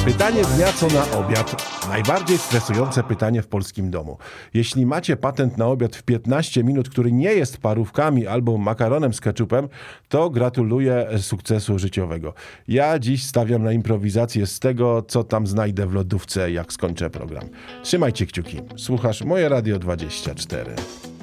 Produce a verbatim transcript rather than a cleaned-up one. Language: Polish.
Pytanie dnia, co na obiad? Najbardziej stresujące pytanie w polskim domu. Jeśli macie patent na obiad w piętnaście minut, który nie jest parówkami albo makaronem z keczupem, to gratuluję sukcesu życiowego. Ja dziś stawiam na improwizację z tego, co tam znajdę w lodówce, jak skończę program. Trzymajcie kciuki. Słuchasz Moje Radio dwadzieścia cztery.